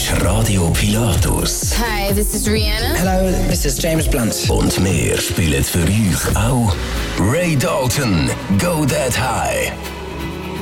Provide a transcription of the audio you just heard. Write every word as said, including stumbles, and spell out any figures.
ist Radio Pilatus. Hi, this is Rihanna. Hello, this is James Blunt. Und wir spielen für euch auch Ray Dalton, Go That High.